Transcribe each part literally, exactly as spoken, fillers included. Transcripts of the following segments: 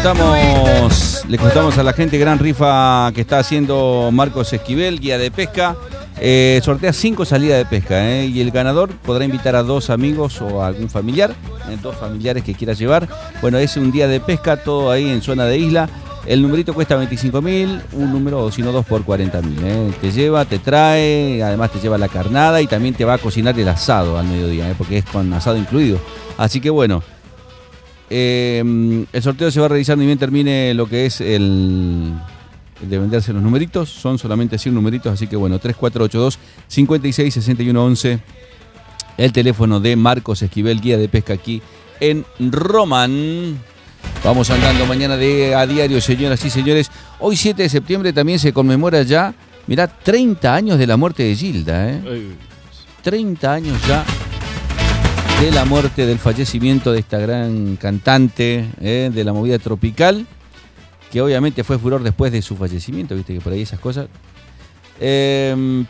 contamos, le contamos a la gente gran rifa que está haciendo Marcos Esquivel, guía de pesca. Eh, sortea cinco salidas de pesca, ¿eh? Y el ganador podrá invitar a dos amigos o a algún familiar, eh, dos familiares que quiera llevar. Bueno, es un día de pesca, todo ahí en zona de isla. El numerito cuesta veinticinco mil, un número, o si no dos por cuarenta mil. ¿eh? Te lleva, te trae, además te lleva la carnada y también te va a cocinar el asado al mediodía, ¿eh? Porque es con asado incluido. Así que bueno, eh, el sorteo se va a realizar ni bien termine lo que es el... de venderse los numeritos, son solamente cien numeritos, así que bueno, tres cuatro ocho dos, cinco seis, seis uno once, el teléfono de Marcos Esquivel, guía de pesca aquí en Román. Vamos andando mañana de a diario, señoras y señores. Hoy siete de septiembre también se conmemora ya, mirá, treinta años de la muerte de Gilda, ¿eh? treinta años ya de la muerte, del fallecimiento de esta gran cantante, ¿eh? De la movida tropical, que obviamente fue furor después de su fallecimiento, viste que por ahí esas cosas. Eh,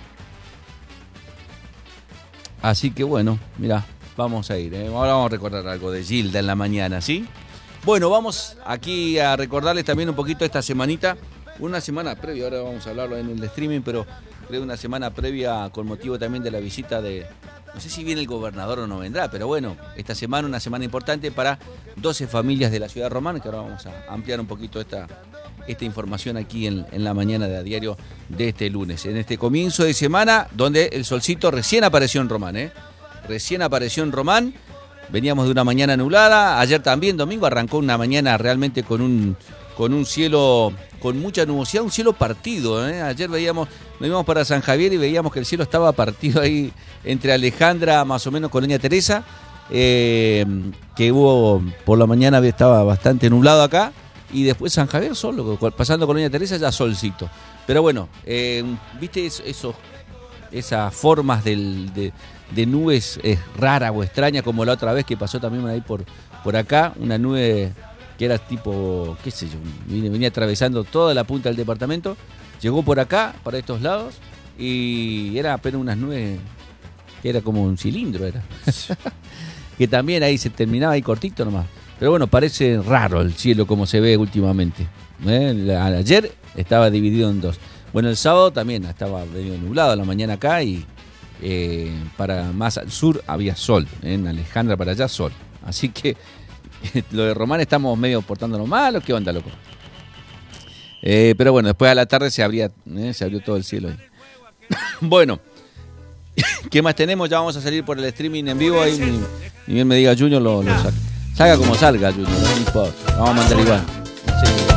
así que bueno, mirá, vamos a ir. ¿eh? Ahora vamos a recordar algo de Gilda en la mañana, ¿sí? Bueno, vamos aquí a recordarles también un poquito esta semanita, una semana previa, ahora vamos a hablarlo en el streaming, pero creo una semana previa con motivo también de la visita de... No sé si viene el gobernador o no vendrá, pero bueno, esta semana, una semana importante para doce familias de la ciudad de Román, que ahora vamos a ampliar un poquito esta, esta información aquí en, en la mañana de a diario de este lunes. En este comienzo de semana, donde el solcito recién apareció en Román, ¿eh? Recién apareció en Román, veníamos de una mañana nublada, ayer también, domingo, arrancó una mañana realmente con un... con un cielo, con mucha nubosidad, un cielo partido, ¿eh? Ayer veíamos, nos íbamos para San Javier y veíamos que el cielo estaba partido ahí entre Alejandra, más o menos, Colonia Teresa, eh, que hubo, por la mañana estaba bastante nublado acá, y después San Javier solo, pasando Colonia Teresa ya solcito. Pero bueno, eh, viste esos, esas formas del, de, de nubes eh, raras o extrañas, como la otra vez que pasó también ahí por, por acá, una nube... que era tipo, qué sé yo, venía, venía atravesando toda la punta del departamento, llegó por acá, para estos lados, y era apenas unas nubes, que era como un cilindro, era. Que también ahí se terminaba ahí cortito nomás. Pero bueno, parece raro el cielo como se ve últimamente. ¿eh? Ayer estaba dividido en dos. Bueno, el sábado también estaba medio nublado a la mañana acá, y eh, para más al sur había sol, ¿eh? En Alejandra para allá sol. Así que lo de Román estamos medio portándonos mal, ¿o qué onda, loco? Eh, pero bueno, después a la tarde se abría, eh, se abrió todo el cielo ahí. Bueno, ¿qué más tenemos? Ya vamos a salir por el streaming en vivo. Ahí ni, ni bien me diga Junior, lo, lo saca. Salga como salga, Junior, no importa. Vamos a mandar igual.